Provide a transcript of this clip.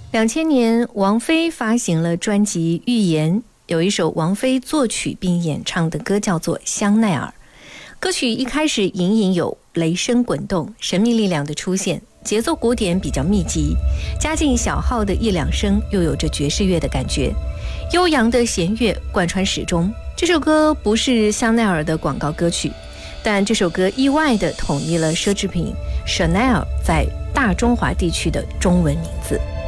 2000年，王菲发行了专辑《预言》，有一首王菲作曲并演唱的歌叫做《香奈儿》。歌曲一开始隐隐有雷声滚动、神秘力量的出现，节奏鼓点比较密集，加进小号的一两声，又有着爵士乐的感觉，悠扬的弦乐贯穿始终。这首歌不是香奈儿的广告歌曲，但这首歌意外地统一了奢侈品 Chanel 在大中华地区的中文名字。